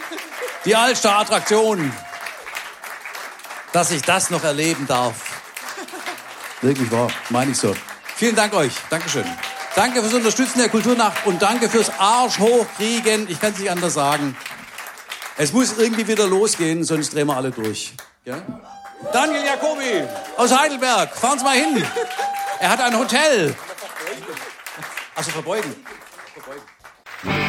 Die Alster-Attraktion. Dass ich das noch erleben darf. Wirklich wahr, meine ich so. Vielen Dank euch. Dankeschön. Danke fürs Unterstützen der Kulturnacht und danke fürs Arsch hochkriegen. Ich kann es nicht anders sagen. Es muss irgendwie wieder losgehen, sonst drehen wir alle durch. Ja? Daniel Jacobi aus Heidelberg. Fahren Sie mal hin. Er hat ein Hotel. Also verbeugen.